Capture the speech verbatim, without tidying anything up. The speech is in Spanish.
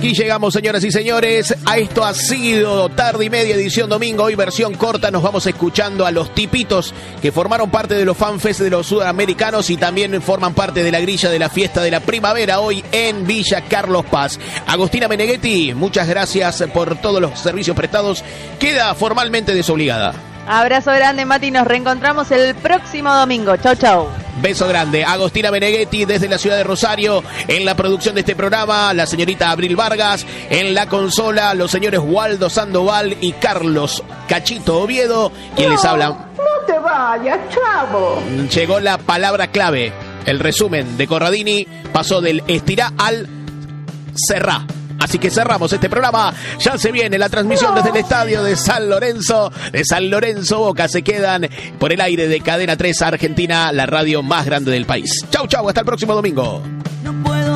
aquí llegamos, señoras y señores. A esto ha sido Tarde y Media, edición domingo, hoy versión corta. Nos vamos escuchando a los tipitos que formaron parte de los fanfest de los sudamericanos y también forman parte de la grilla de la fiesta de la primavera hoy en Villa Carlos Paz. Agostina Meneghetti, muchas gracias por todos los servicios prestados. Queda formalmente desobligada. Abrazo grande, Mati, nos reencontramos el próximo domingo. Chau, chau. Beso grande. Agostina Meneghetti desde la ciudad de Rosario, en la producción de este programa, la señorita Abril Vargas, en la consola, los señores Waldo Sandoval y Carlos Cachito Oviedo, quien no, les habla. No te vayas, chavo. Llegó la palabra clave. El resumen de Corradini pasó del estirá al cerrá. Así que cerramos este programa. Ya se viene la transmisión desde el estadio de San Lorenzo. De San Lorenzo Boca se quedan por el aire de Cadena tres Argentina, la radio más grande del país. Chau, chau, hasta el próximo domingo. No